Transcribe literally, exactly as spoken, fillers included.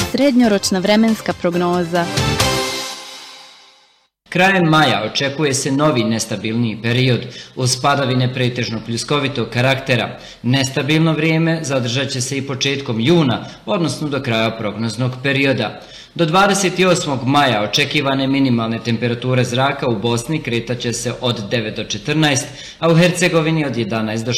Srednjoročna vremenska prognoza. Krajem maja očekuje se novi nestabilniji period uz padavine pretežno pljuskovitog karaktera. Nestabilno vrijeme zadržat će se i početkom juna, odnosno do kraja prognoznog perioda. Do dvadeset osmog maja očekivane minimalne temperature zraka u Bosni kretat će se od devet do četrnaest, a u Hercegovini od jedanaest do